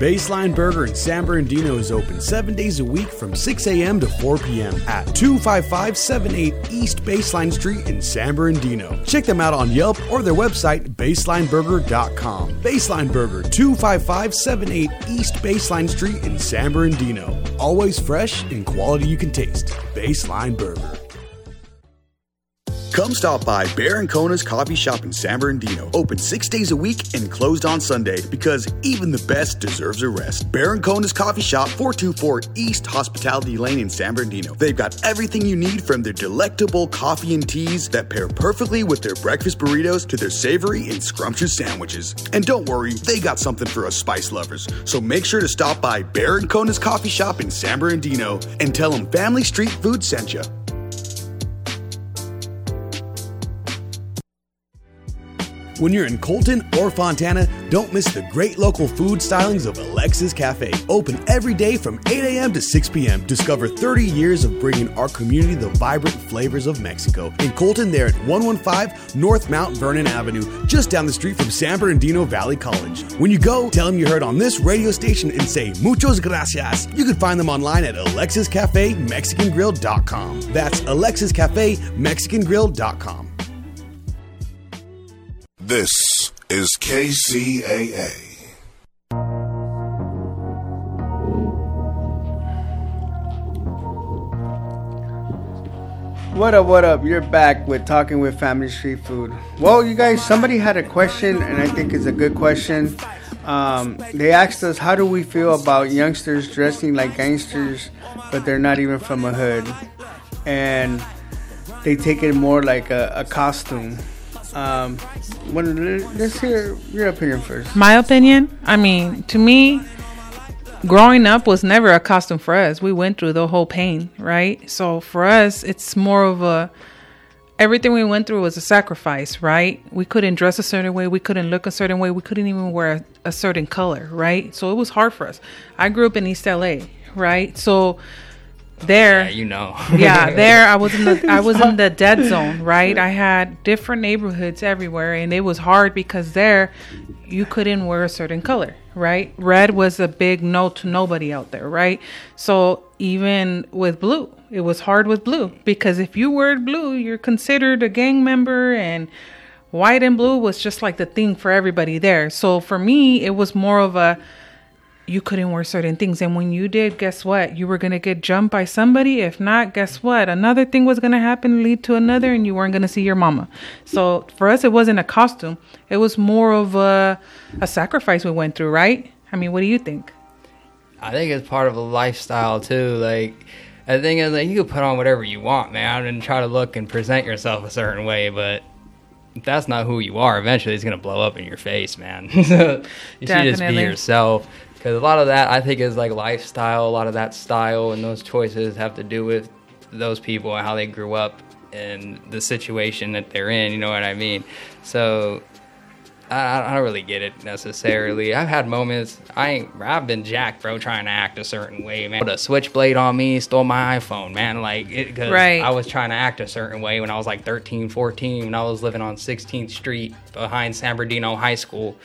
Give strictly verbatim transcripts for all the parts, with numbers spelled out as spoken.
Baseline Burger in San Bernardino is open seven days a week from six a.m. to four p.m. at two five five seven eight East Baseline Street in San Bernardino. Check them out on Yelp or their website, baseline burger dot com. Baseline Burger, two five five seven eight East Baseline Street in San Bernardino. Always fresh and quality you can taste. Baseline Burger. Come stop by Bear and Kona's Coffee Shop in San Bernardino. Open six days a week and closed on Sunday because even the best deserves a rest. Bear and Kona's Coffee Shop, four twenty-four East Hospitality Lane in San Bernardino. They've got everything you need from their delectable coffee and teas that pair perfectly with their breakfast burritos to their savory and scrumptious sandwiches. And don't worry, they got something for us spice lovers. So make sure to stop by Bear and Kona's Coffee Shop in San Bernardino and tell them Family Street Food sent you. When you're in Colton or Fontana, don't miss the great local food stylings of Alexis Cafe. Open every day from eight a.m. to six p.m. Discover thirty years of bringing our community the vibrant flavors of Mexico. In Colton, they're at one fifteen North Mount Vernon Avenue, just down the street from San Bernardino Valley College. When you go, tell them you heard on this radio station and say muchos gracias. You can find them online at alexis cafe mexican grill dot com. That's alexis cafe mexican grill dot com. This is K C A A. What up, what up? You're back with Talking with Family Street Food. Well, you guys, somebody had a question, and I think it's a good question. Um, they asked us, how do we feel about youngsters dressing like gangsters, but they're not even from a hood? And they take it more like a, a costume. Um, when, let's hear your opinion first. My opinion? I mean, to me, growing up was never a costume for us. We went through the whole pain, right? So for us, it's more of a, everything we went through was a sacrifice, right? We couldn't dress a certain way. We couldn't look a certain way. We couldn't even wear a, a certain color, right? So it was hard for us. I grew up in East L A, right? So there, yeah, you know, yeah, there I was in the I was in the dead zone, right? I had different neighborhoods everywhere, and it was hard because there you couldn't wear a certain color, right? Red was a big no to nobody out there, right? So even with blue, it was hard with blue because if you wear blue, you're considered a gang member, and white and blue was just like the thing for everybody there. So for me, it was more of a, you couldn't wear certain things. And when you did, guess what? You were going to get jumped by somebody. If not, guess what? Another thing was going to happen, lead to another, and you weren't going to see your mama. So for us, it wasn't a costume. It was more of a, a sacrifice we went through, right? I mean, what do you think? I think it's part of a lifestyle, too. Like, the thing is, like, you can put on whatever you want, man, and try to look and present yourself a certain way, but if that's not who you are, eventually it's going to blow up in your face, man. You should just be yourself. Because a lot of that, I think, is like lifestyle. A lot of that style and those choices have to do with those people and how they grew up and the situation that they're in. You know what I mean? So I, I don't really get it necessarily. I've had moments. I ain't, I've been jacked, bro, trying to act a certain way, man. Put a switchblade on me, stole my iPhone, man. Like, it, cause right. I was trying to act a certain way when I was like thirteen, fourteen, when I was living on sixteenth Street behind San Bernardino High School.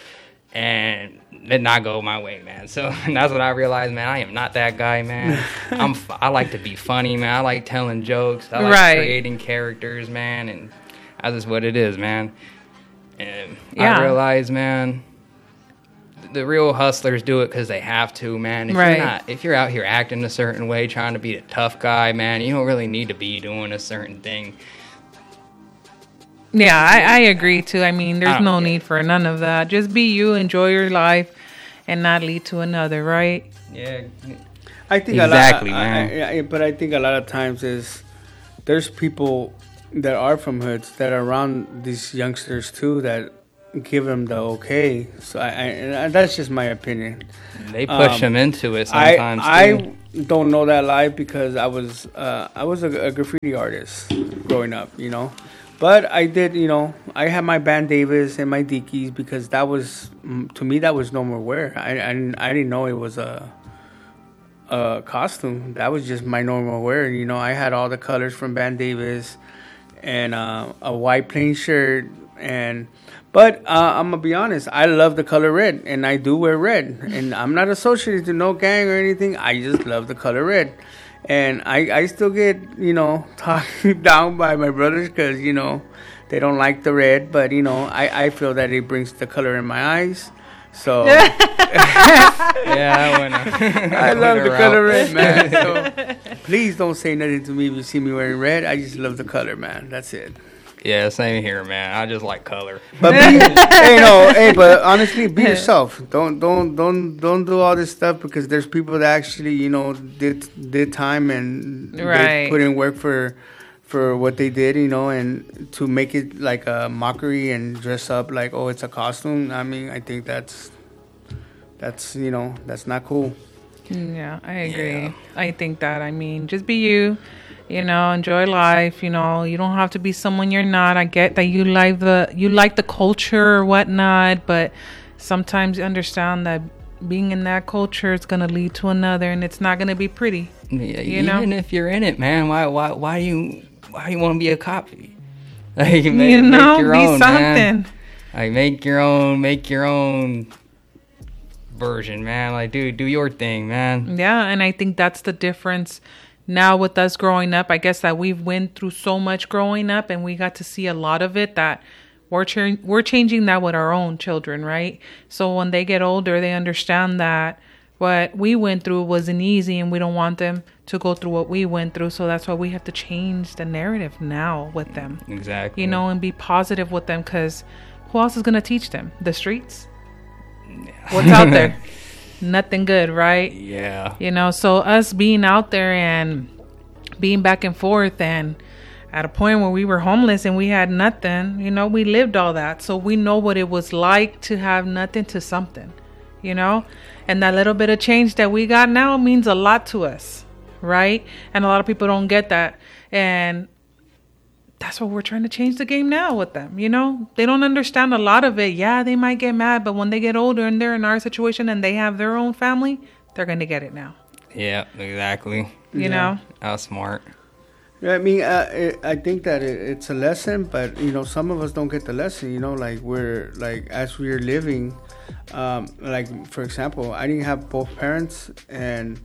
And it did not go my way, man. So that's what I realized, man. I am not that guy, man. I'm. I like to be funny, man. I like telling jokes. I like right. creating characters, man. And that's just what it is, man. And yeah. I realized, man, the real hustlers do it because they have to, man. If right. you're not, if you're out here acting a certain way, trying to be a tough guy, man, you don't really need to be doing a certain thing. Yeah, I, I agree too. I mean, there's I no need for none of that. Just be you, enjoy your life, and not lead to another, right? Yeah, I think exactly, a lot, man. I, I, but I think a lot of times is there's people that are from hoods that are around these youngsters too that give them the okay. So I, I and that's just my opinion. They push um, them into it sometimes. I, too. I don't know that life because I was uh, I was a, a graffiti artist growing up, you know. But I did, you know, I had my Band Davis and my Dickies because that was, to me, that was normal wear. I, I, didn't, I didn't know it was a, a costume. That was just my normal wear. You know, I had all the colors from Band Davis and uh, a white plain shirt And but uh, I'm gonna be honest, I love the color red, and I do wear red, and I'm not associated to no gang or anything. I just love the color red, and I I still get, you know, talked down by my brothers because, you know, they don't like the red, but, you know, I I feel that it brings the color in my eyes. So yeah, I went. I love the color red, man. So please don't say nothing to me if you see me wearing red. I just love the color, man. That's it. Yeah, same here, man. I just like color. But be, hey, no, hey, but honestly, be yourself. Don't, don't, don't, don't do all this stuff because there's people that actually, you know, did did time and right. they put in work for for what they did, you know, and to make it like a mockery and dress up like, oh, it's a costume. I mean, I think that's that's you know that's not cool. Yeah, I agree. Yeah. I think that, I mean, just be you. You know, enjoy life. You know, you don't have to be someone you're not. I get that you like the you like the culture or whatnot, but sometimes you understand that being in that culture is gonna lead to another, and it's not gonna be pretty. Yeah, you even know? if you're in it, man, why why why do you why do you want to be a copy? Like, make, you know, make your be own, something. Man. Like, make your own, make your own version, man. Like, do do your thing, man. Yeah, and I think that's the difference. Now with us growing up, I guess that we've went through so much growing up and we got to see a lot of it that we're ch- we're changing that with our own children, right? So when they get older, they understand that what we went through wasn't easy and we don't want them to go through what we went through. So that's why we have to change the narrative now with them. Exactly. You know, and be positive with them because who else is going to teach them? The streets? What's out there? Nothing good, right? Yeah. You know, so us being out there and being back and forth and at a point where we were homeless and we had nothing, you know, we lived all that. So we know what it was like to have nothing to something, you know, and that little bit of change that we got now means a lot to us, right? And a lot of people don't get that. And that's what we're trying to change the game now with them. You know, they don't understand a lot of it. Yeah, they might get mad, but when they get older and they're in our situation and they have their own family, they're going to get it now. Yeah, exactly. You Yeah. know? How smart. Yeah, I mean, uh, it, I think that it, it's a lesson, but, you know, some of us don't get the lesson, you know, like we're, like, as we're living, um, like, for example, I didn't have both parents, and,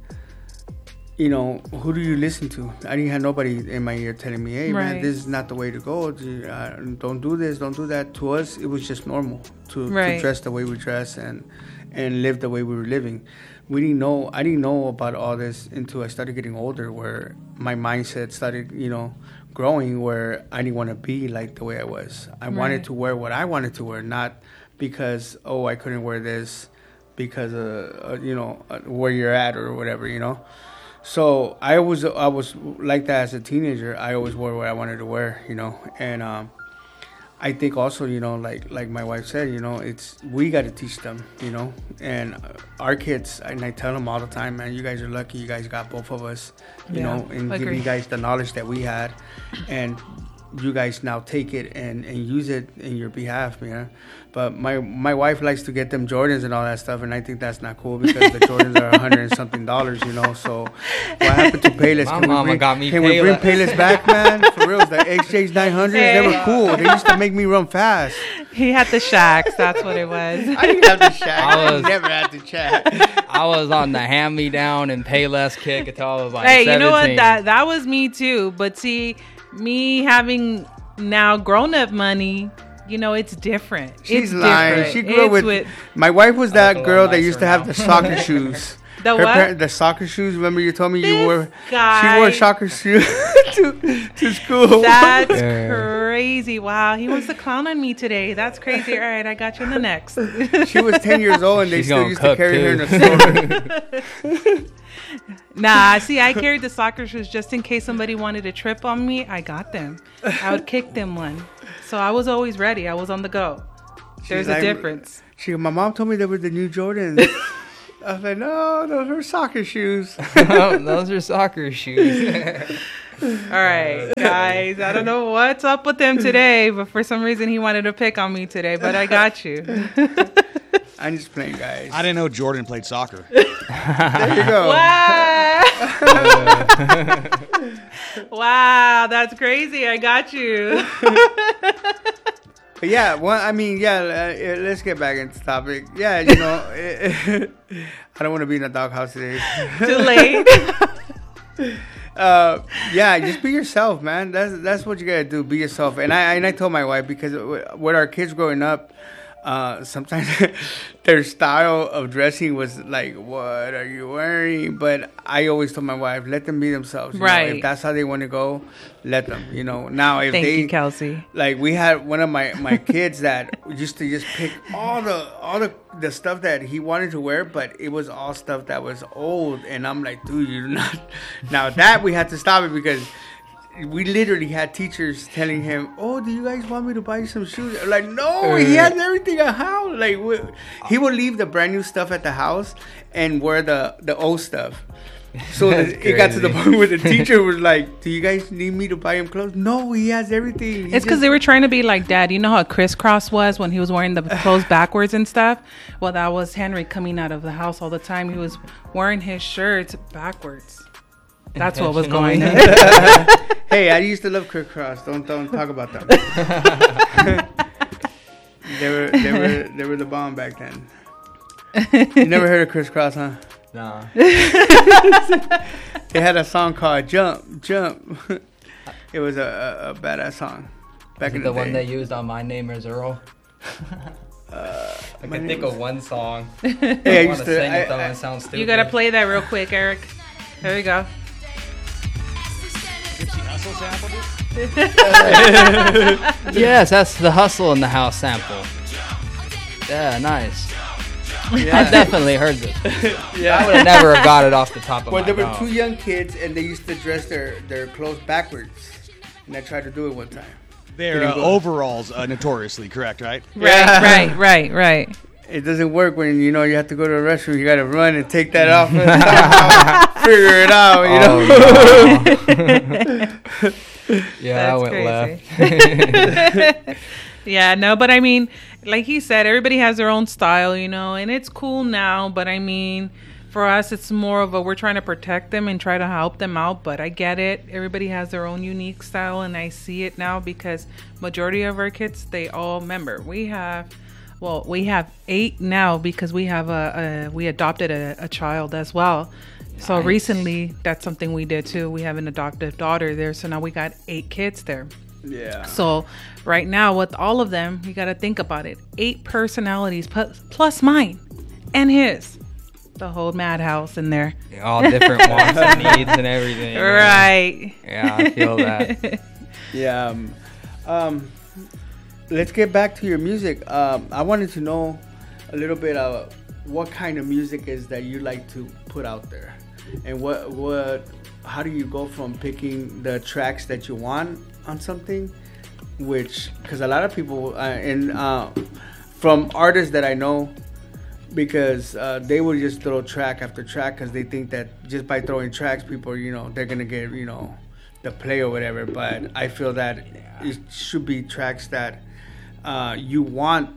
you know, who do you listen to? I didn't have nobody in my ear telling me, hey, man, Right. this is not the way to go. Uh, don't do this, don't do that. To us, it was just normal to, Right. to dress the way we dress and, and live the way we were living. We didn't know, I didn't know about all this until I started getting older, where my mindset started, you know, growing, where I didn't want to be like the way I was. I Right. wanted to wear what I wanted to wear, not because, oh, I couldn't wear this because, uh, uh, you know, uh, where you're at or whatever, you know. So I was I was like that as a teenager. I always wore what I wanted to wear, you know. And um, I think also, you know, like like my wife said, you know, it's we got to teach them, you know. And uh, our kids, and I tell them all the time, man, you guys are lucky. You guys got both of us, you Yeah, know, and give agree. you guys the knowledge that we had, and you guys now take it and, and use it in your behalf, man. But my my wife likes to get them Jordans and all that stuff, and I think that's not cool because the Jordans are a hundred and something dollars, you know. So what happened to Payless? My Can we mama bring, got me can we bring Payless. Payless back, man? For real, the X J nine hundreds, they were cool. They used to make me run fast. He had the shacks. That's what it was. I didn't have the shack. I I was- never had the shack. I was on the hand-me-down and pay less kick until I was like Hey, seventeen. you know what? That that was me too. But see, me having now grown-up money, you know, it's different. She's it's lying. different. She grew up It's with, My wife was that feel girl that nicer used to have now. the soccer shoes. The Her what? parent- the soccer shoes. Remember you told me you This wore. guy. She wore soccer shoes to, to school. That's Yeah. crazy. Wow, he wants to clown on me today. That's crazy. All right, I got you in the next. She was ten years old and they She's still gonna used to cook, carry her in too. a stroller. Nah, see, I carried the soccer shoes just in case somebody wanted to trip on me. I got them. I would kick them one. So I was always ready. I was on the go. There's She's a like- difference. She, my mom told me they were the new Jordans. I was like, no, those are soccer shoes. Those are soccer shoes. All right, guys. I don't know what's up with him today, but for some reason he wanted to pick on me today. But I got you. I'm just playing, guys. I didn't know Jordan played soccer. There you go. Wow. Wow, that's crazy. I got you. But yeah, well, I mean, yeah. Uh, let's get back into the topic. Yeah, you know, I don't want to be in a doghouse today. Too late. uh, yeah, just be yourself, man. That's that's what you gotta do. Be yourself. And I and I told my wife because with our kids growing up, uh, sometimes their style of dressing was like, "What are you wearing?" But I always told my wife, "Let them be themselves. You right. know, if that's how they want to go, let them. You know. Now, if Thank they, you, Kelsey. Like we had one of my, my kids that used to just pick all the all the, the stuff that he wanted to wear, but it was all stuff that was old, and I'm like, dude, you're not. Now that we had to stop it because we literally had teachers telling him, "Oh, do you guys want me to buy you some shoes?" I'm like, no, he has everything at house. Like we, he would leave the brand new stuff at the house and wear the the old stuff. So the, it got to the point where the teacher was like, "Do you guys need me to buy him clothes?" No, he has everything. He it's because they were trying to be like Dad. You know how crisscross was when he was wearing the clothes backwards and stuff? Well, that was Henry coming out of the house all the time. He was wearing his shirts backwards. That's what was going on. Hey, I used to love crisscross. Don't don't talk about them. they were they were they were the bomb back then. You never heard of crisscross, huh? No. They had a song called "Jump, Jump." It was a, a, a badass song back Is in it the, the one day. they used on "My Name Is Earl"? Uh, I my can name think is- of one song. Hey, I I want used to to. sing I, it though, I, and it sounds stupid. You gotta play that real quick, Eric. There we go. Yes, that's the Hustle in the House sample. Yeah, nice. yeah. I definitely heard this. yeah. I would have never got it off the top of Well, my there were dome. two young kids, and they used to dress their, their clothes backwards. And I tried to do it one time. Their uh, overalls uh, notoriously correct, right? Right, Yeah. right, right, right. It doesn't work when, you know, you have to go to a restroom. You got to run and take that off and somehow figure it out, you know? Oh, no. Yeah, That's I went left. Yeah, no, but I mean, like he said, everybody has their own style, you know, and it's cool now. But I mean, for us, it's more of a we're trying to protect them and try to help them out. But I get it. Everybody has their own unique style, and I see it now because majority of our kids, they all remember. We have, well, we have eight now because we have a, a we adopted a, a child as well. So Nice. recently, that's something we did too. We have an adoptive daughter there, so now we got eight kids there. Yeah. So right now with all of them, you got to think about it. Eight personalities plus, plus mine and his. The whole madhouse in there. Yeah, all different wants and needs and everything. Right. Yeah, I feel that. Yeah. Um, um, let's get back to your music. Um, I wanted to know a little bit of what kind of music is that you like to put out there, and what what how do you go from picking the tracks that you want on something, which because a lot of people uh, and uh, from artists that I know. Because uh, they will just throw track after track because they think that just by throwing tracks, people, you know, they're gonna get, you know, the play or whatever. But I feel that it should be tracks that uh, you want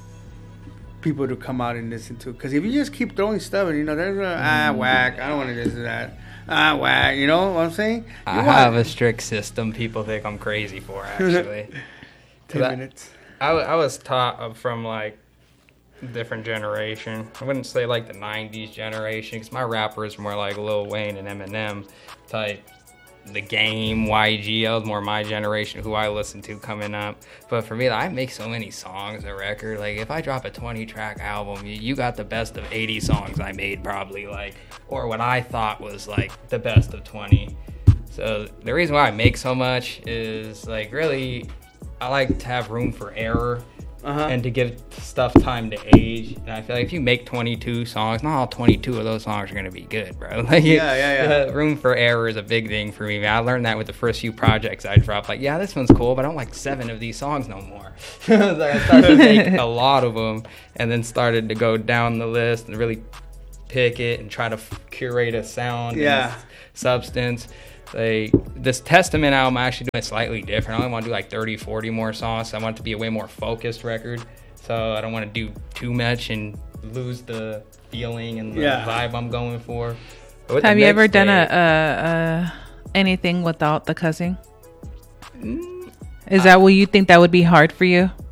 people to come out and listen to. Because if you just keep throwing stuff, and you know, there's a ah whack, I don't want to listen to that. Ah whack, you know what I'm saying? You I want- have a strict system people think I'm crazy for, actually. ten that- minutes. I, w- I was taught from, like, different generation. I wouldn't say, like, the nineties generation, because my rappers were more like Lil Wayne and Eminem type. The Game, Y G, that was more my generation, who I listened to coming up. But for me, I make so many songs a record. Like, if I drop a twenty-track album, you, you got the best of eighty songs I made, probably, like, or what I thought was, like, the best of twenty. So the reason why I make so much is, like, really, I like to have room for error. Uh-huh. And to give stuff time to age. And I feel like if you make twenty-two songs, not all twenty-two of those songs are going to be good, bro. Like, Yeah, yeah, yeah. uh, room for error is a big thing for me, man. I learned that with the first few projects I dropped. Like, yeah, this one's cool, but I don't like seven of these songs no more. So I started to make a lot of them and then started to go down the list and really pick it and try to f- curate a sound Yeah. and substance. Like, this Testament album, I actually doing it slightly different. I only want to do like thirty, forty more songs. So I want it to be a way more focused record. So I don't want to do too much and lose the feeling and the Yeah. vibe I'm going for. But with the Have you ever done a, mixtape- a, a anything without the cussing? Is that what you think that would be hard for you?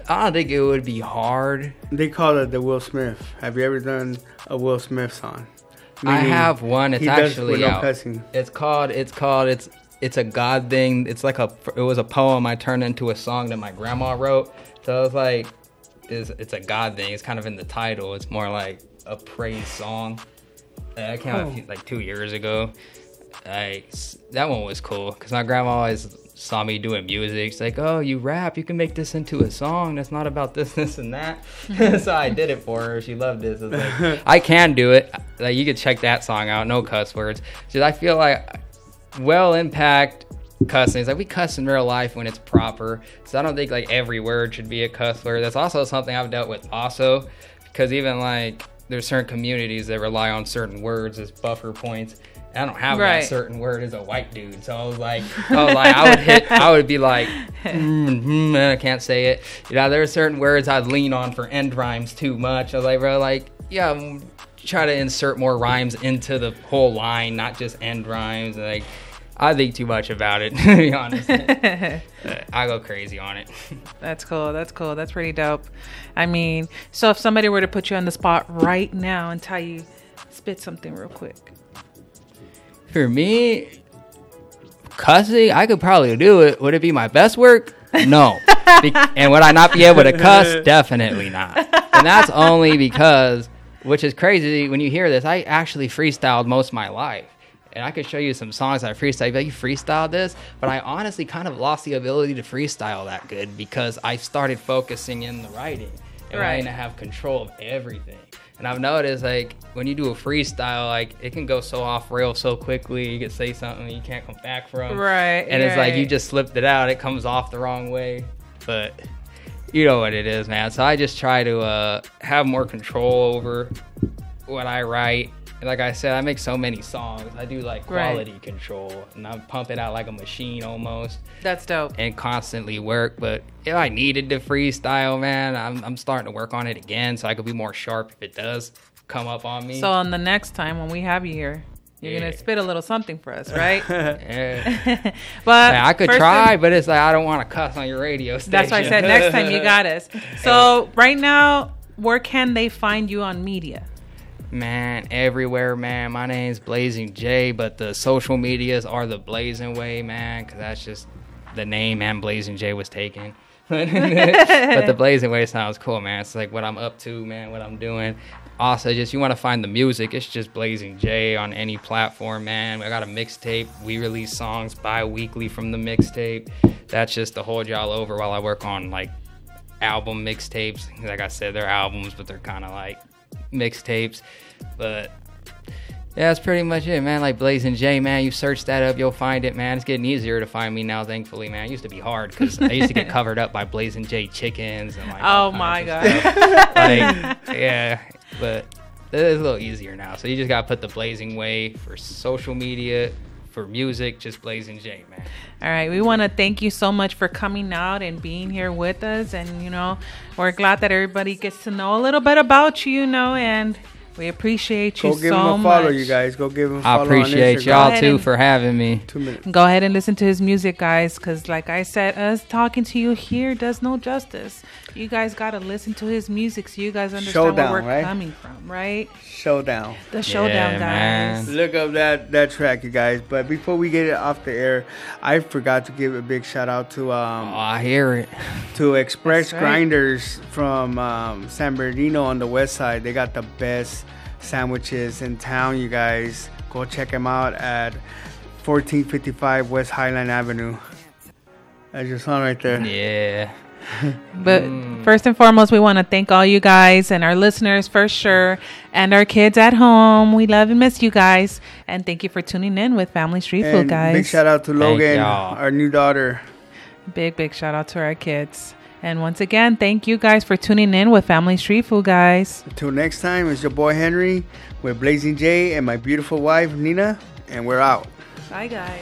I don't think it would be hard. They call it the Will Smith. Have you ever done a Will Smith song? I Meaning have one. It's he does actually with no out. cussing. It's called. It's called. It's it's a God thing. It's like a. It was a poem I turned into a song that my grandma wrote. So it's like, it's it's a God thing. It's kind of in the title. It's more like a praise song. I came out Oh. like two years ago. Like that one was cool because my grandma always saw me doing music. She's like, "Oh, you rap? You can make this into a song that's not about this, this, and that." So I did it for her. She loved it. So it's like, I can do it. Like you could check that song out. No cuss words. Just I feel like well impact cussing. It's like we cuss in real life when it's proper. So I don't think like every word should be a cuss word. That's also something I've dealt with also because even like there's certain communities that rely on certain words as buffer points. I don't have Right. that certain word as a white dude, so I was like, I was like, I would hit, I would be like, mm, mm, I can't say it. You know, there are certain words I'd lean on for end rhymes too much. I was like, bro, like, yeah, mm, try to insert more rhymes into the whole line, not just end rhymes. Like, I think too much about it, to be honest. Uh, I go crazy on it. That's cool. That's cool. That's pretty dope. I mean, so if somebody were to put you on the spot right now and tell you, spit something real quick. For me, cussing, I could probably do it. Would it be my best work? No. Be- and would I not be able to cuss? Definitely not. And that's only because, which is crazy, when you hear this, I actually freestyled most of my life. And I could show you some songs I freestyled. Like, you freestyled this? But I honestly kind of lost the ability to freestyle that good because I started focusing in the writing. And Right. I didn't have control of everything. And I've noticed, like, when you do a freestyle, like, it can go so off rail so quickly. You can say something you can't come back from. Right. And it's like you right. just slipped it out. It comes off the wrong way. But you know what it is, man. So I just try to uh, have more control over what I write. And like I said, I make so many songs. I do, like, quality Right. control. And I pump it out like a machine almost. That's dope. And constantly work. But if I needed to freestyle, man, I'm, I'm starting to work on it again so I could be more sharp if it does come up on me. So on the next time when we have you here, you're Yeah. gonna spit a little something for us, right? Yeah. But Yeah, I could first try, thing- but it's like I don't want to cuss on your radio station. That's why I said next time you got us. So right now, where can they find you on media? Man, everywhere, man. My name's Blazing J, but the social medias are the Blazing Way, man, because that's just the name, and Blazing J was taken. But the Blazing Way sounds cool, man. It's like what I'm up to, man, what I'm doing. Also, just you want to find the music, it's just Blazing J on any platform, man. I got a mixtape. We release songs bi-weekly from the mixtape. That's just to hold y'all over while I work on, like, album mixtapes. Like I said, they're albums, but they're kind of like mixtapes. But yeah, that's pretty much it, man. Like Blazing J, man, you search that up, you'll find it, man. It's getting easier to find me now, thankfully, man. It used to be hard because I used to get covered up by Blazing J chickens and like all Oh my kinds of god! stuff. Like, yeah, but it's a little easier now. So you just gotta put the Blazing Way for social media, for music, just Blazing J, man. All right, we want to thank you so much for coming out and being here with us, and you know, we're glad that everybody gets to know a little bit about you, you know, and we appreciate you Go give so him a follow, much. you guys. Go give him a I follow. appreciate on Instagram. y'all ahead too and- for having me. Two minutes. Go ahead and listen to his music, guys, because like I said, us talking to you here does no justice. You guys got to listen to his music so you guys understand Showdown, where we're right? coming from, right? Showdown. The showdown, Yeah, guys. man. Look up that that track, you guys. But before we get it off the air, I forgot to give a big shout out to Oh, um I hear it. to Express That's right. Grinders from um, San Bernardino on the west side. They got the best sandwiches in town, you guys. Go check them out at fourteen fifty-five West Highland Avenue. That's your song right there. Yeah. But first and foremost, we want to thank all you guys and our listeners for sure, and our kids at home. We love and miss you guys, and thank you for tuning in with Family Street Food, And guys. big shout out to Logan, y'all. our new daughter. Big, big shout out to our kids. And once again, thank you guys for tuning in with Family Street Food, guys. Until next time, it's your boy Henry with Blazing J and my beautiful wife Nina, and we're out. Bye, guys.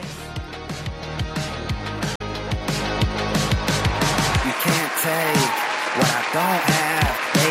You can't take what I don't have.